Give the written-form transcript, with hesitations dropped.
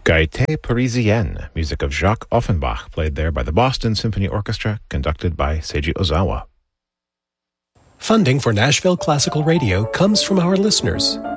Gaieté Parisienne, music of Jacques Offenbach, played there by the Boston Symphony Orchestra, conducted by Seiji Ozawa. Funding for Nashville Classical Radio comes from our listeners.